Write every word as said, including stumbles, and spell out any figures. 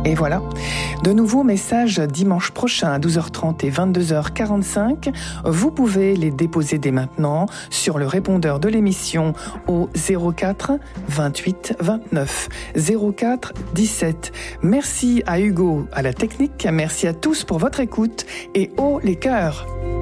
Et voilà, de nouveaux messages dimanche prochain à douze heures trente et vingt-deux heures quarante-cinq. Vous pouvez les déposer dès maintenant sur le répondeur de l'émission au zéro quatre vingt-huit vingt-neuf zéro quatre dix-sept. Merci à Hugo à la technique, merci à tous pour votre écoute et haut les cœurs.